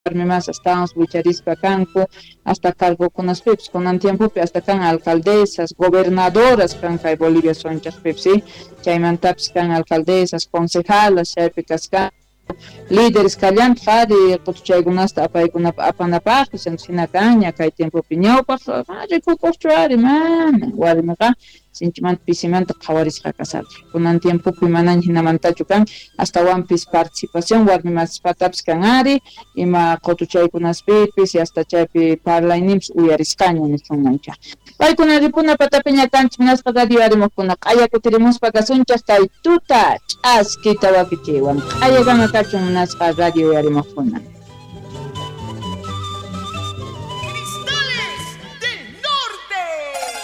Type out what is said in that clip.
más estamos wicharispa canku hasta cargo con las pips con tiempo hasta can alcaldesas gobernadoras can kay Bolivia sonchas pipsi chaymantaps can alcaldesas concejalas chaypicas can líderes kallan fari kutuchaykunasta apaykunapa apanapaqpi sina caña kay tiempo piñawpaq rikukuchari mami warmiqa sinchimanta pisimanta qhawarisqa kasarqa kunan tiempopi manan hinamantachu kan hasta wampis participación warmi masispatapas kan ari ima qutuchaykunaspipis y hasta chaypi parlaynimpis uyarisqaña nisunmancha paykuna ripuna patapiña kanchis minasqa radio arimuqkuna q'aya kutirimuspaqa sunchas kay tuta ch'askita wakichiwan q'aya kama kachun minasqa radio arimuqkuna